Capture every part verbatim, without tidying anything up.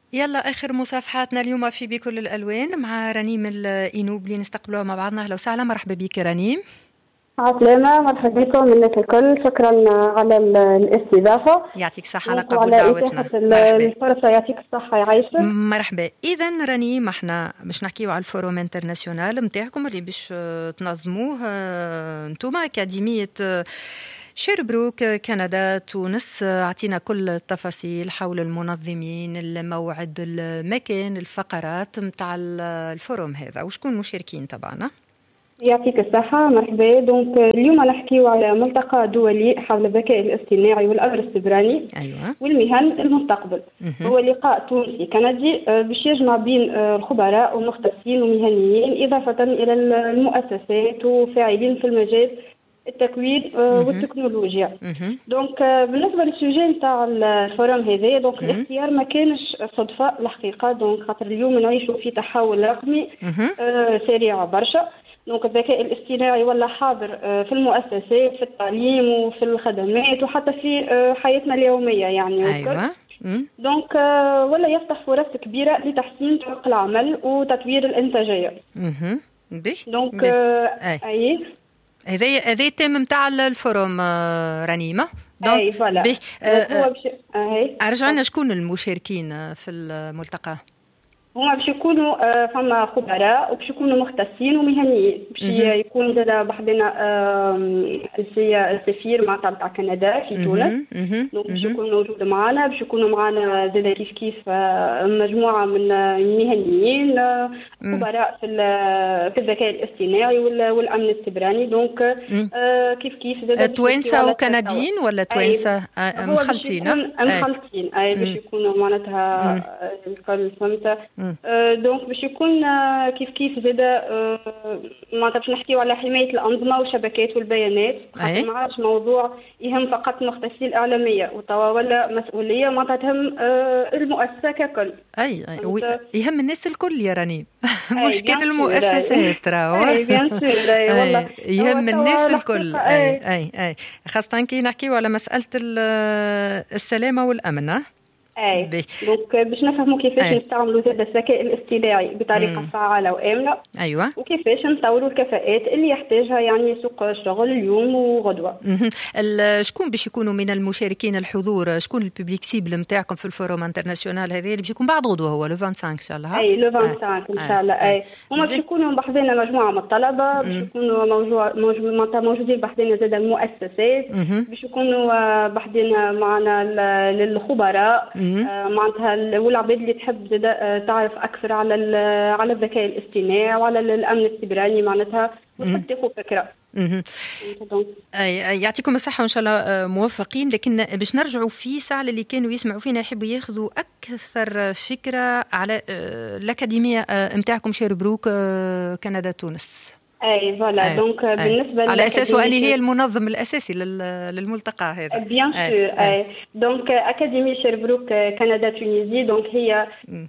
يلا آخر مصافحاتنا اليوم في بكل الألوان مع رنيم الإينوب اللي نستقبلوها مع بعضنا. أهلا وسهلا، مرحبا بك رنيم. عسلامة، مرحبا بكم منك الكل. شكرا على الاستضافة. يعطيك الصحة على قبول وعلى دعوتنا. إتاحة الفرصة. يعطيك الصحة يعيشك. مرحبا. إذا رنيم احنا باش نحكيو على الفوروم انترناسيونال نتاعكم اللي باش تنظموه انتوما أكاديمية شيربروك كندا تونس. اعطينا كل التفاصيل حول المنظمين، الموعد، المكان، الفقرات متاع الفوروم هذا وشكون مشاركين طبعا. يعطيك الصحة، مرحبا. دونك اليوم نحكيو على ملتقى دولي حول الذكاء الاصطناعي والأمر السبراني. أيوة. والمهن المستقبل. هو لقاء تونسي كندي باش يجمع بين الخبراء ومختصين ومهنيين إضافة إلى المؤسسات وفاعلين في المجال التكوين والتكنولوجيا. دونك بالنسبه للسوجي نتاع الفورم هذا، دونك الاختيار ما كانش صدفه الحقيقه. دونك خاطر اليوم نعيشوا في تحول رقمي آه سريع برشا. دونك الذكاء الاصطناعي ولا حاضر آه في المؤسسات، في التعليم وفي الخدمات وحتى في آه حياتنا اليوميه يعني. أيوة. دونك آه ولا يفتح فرص كبيره لتحسين طرق العمل وتطوير الانتاجيه. دونك آه اي هذا هذا التيم نتاع الفوروم رنيمه. اي فوالا. هو بش... ارجع لنا شكون المشاركين في الملتقى؟ هما باش يكونوا فما خبراء وباش يكونوا مختصين ومهنيين. باش يكون زاد بحدنا السفير معناتها تاع كندا في تونس. دونك باش يكون موجود معنا. باش يكونوا معنا زاد كيف كيف مجموعه من المهنيين خبراء في في الذكاء الاصطناعي والامن السيبراني. دونك كيف كيف زاد توانسه وكنديين ولا توانسه مخلطين؟ مخلطين اي باش يكونوا معناتها الكل فهمت. دونك باش يكون كيف كيف زاده معناتها باش نحكيو على حمايه الانظمه والشبكات والبيانات. خاطر ما عادش موضوع يهم فقط المختصين الاعلاميه وتوا ولا مسؤوليه معناتها تهم المؤسسه ككل. اي اي يهم الناس الكل يا رنيم. مش كان المؤسسات راهو. اي بيان سور. اي والله يهم الناس الكل. اي اي اي خاصه كي نحكيو على مساله السلامه والامن. اي دونك باش نفهموا كيفاش نستعملوا زاد الذكاء الاصطناعي بطريقه مم. فعاله وامنه. ايوه. وكيفاش نطوروا الكفاءات اللي يحتاجها يعني سوق الشغل اليوم وغدوه. شكون باش يكونوا من المشاركين الحضور؟ شكون الببليك سيبل نتاعكم في الفوروم انترناسيونال هذا اللي باش يكون بعد غدوه؟ هو لو خمسة وعشرين ان شاء الله. اي لو خمسة وعشرين ان شاء الله. اي هما باش يكونوا بحذنا مجموعه من الطلبه. باش يكونوا موجوع موجود موجودين بحذنا زاد المؤسسات. باش يكونوا بحذنا معنا للخبراء معناتها والعباد اللي تحب زاد تعرف اكثر على على الذكاء الاصطناعي وعلى الامن السيبراني معناتها وتحب تاخذ فكره. أي يعطيكم الصحة وإن شاء الله موفقين. لكن باش نرجعوا في ساعة اللي كانوا يسمعوا فينا يحبوا ياخذوا أكثر فكرة على الأكاديمية متاعكم شيربروك كندا تونس. اي فوالا. دونك بالنسبه على اساس اني هي المنظم الاساسي للملتقى هذا. بيان سور. اي دونك اكاديمي شيربروك كندا تونيزي. دونك هي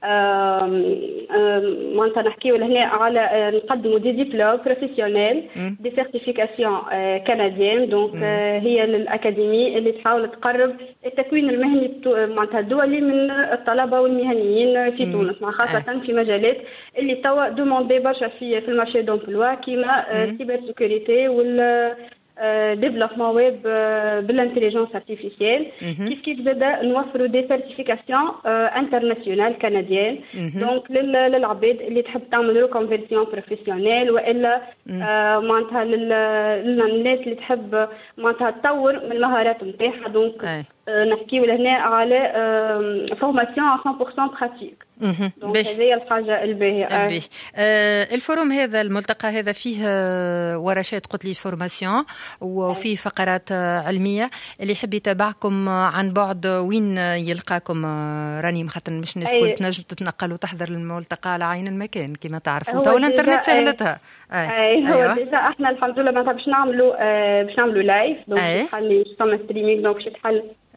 معناتها نحكيو لهنا على نقدموا دي ديبلوم بروفيسيونيل دي سيرتيفيكاسيون كنديين. دونك هي للاكاديمي اللي تحاول تقرب التكوين المهني معناتها الدولي من الطلبه والمهنيين في تونس، مع خاصه في مجالات اللي توا دوموندي برشا في في المارشي دومبلوا كيما السيبر سيكوريتي وال ديفلوبمون ويب بالانتيليجنس ارتيفيسيال. كيف كيف زاد نوفروا دي سيرتيفيكاسيون انترناسيونال كنديين. دونك للعباد اللي تحب تعمل ريكونفيرسيون بروفيسيونيل والا معناتها للناس اللي تحب معناتها تطور من المهارات نتاعها. دونك نحكيو لهنا على فورماسيون مية بالمية براتيك. دونك هذه الحاجه الباهيه. آه الفوروم هذا الملتقى هذا فيه ورشات قلت لي فورماسيون وفيه فقرات علميه. اللي يحب يتابعكم عن بعد وين يلقاكم رنيم؟ خاطر مش الناس كل تنجم تتنقل وتحضر الملتقى على عين المكان كما تعرفوا. تو الانترنت سهلتها. اي هو أيوة. ديجا احنا الحمد لله معناتها باش نعملوا آه باش نعملوا لايف. دونك تحل فما ستريمينغ. دونك باش تحل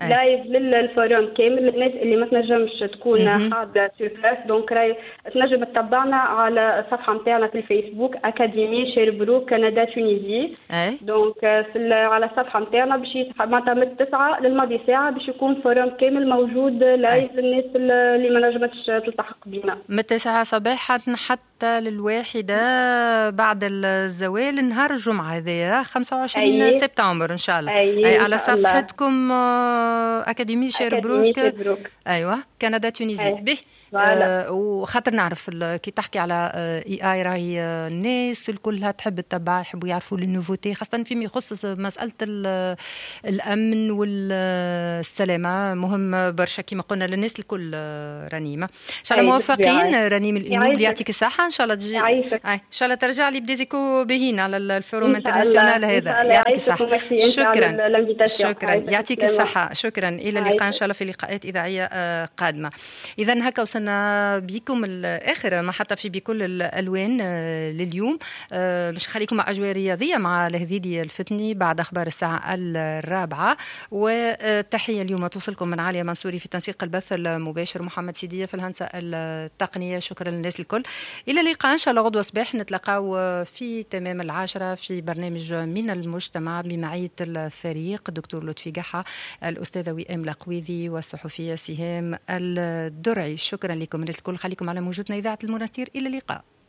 لايف للفورم كامل للناس اللي ما تنجمش تكون حاضره سور بلاس. دونك راي تنجم تتبعنا على الصفحه نتاعنا في الفيسبوك اكاديمي شيربروك كندا تونيزي. دونك في على الصفحه نتاعنا باش معناتها من التسعه للماضي ساعه باش يكون فورم كامل موجود لايف للناس اللي ما نجمتش تلتحق بينا من التاسعه صباحا حتى للواحده بعد الزوال نهار الجمعه هذايا خمسة وعشرين أيه. سبتمبر ان شاء الله. أيه. أي على صفحتكم اكاديمي شيربروك. ايوه كندا تونيزي. أيه. به آه وخاطر نعرف كي تحكي على اي اي راهي الناس الكلها تحب تتبع يحبوا يعرفوا النوفوتي خاصه فيما يخص مساله الامن والسلامه مهم برشا كما قلنا للناس الكل. رنيمه ان شاء الله موفقين. رنيم الانوب يعطيك الصحه ان شاء الله تجي ان شاء الله ترجع لي بديزيكو بهين على الفوروم انترناسيونال هذا. يعطيك الصحه. شكرا شكرا يعطيك الصحه. شكرا الى اللقاء ان شاء الله في لقاءات اذاعيه قادمه. اذا هكا وصلنا بكم الآخر محطة في بكل الألوان لليوم. مش خليكم مع أجواء رياضية مع الهذيلي الفتني بعد أخبار الساعة الرابعة. وتحية اليوم توصلكم من عالية منصوري في تنسيق البث المباشر محمد سيدية في الهندسة التقنية. شكرا للناس الكل. إلى اللقاء إن شاء الله غدوة صباح نتلاقاو في تمام العاشرة في برنامج من المجتمع بمعية الفريق دكتور لطفي قحة الأستاذة وئام لقويذي والصحفية سهام الدرعي. شكرا لكم الكل. خليكم على موجودنا إذاعة المنستير. إلى اللقاء.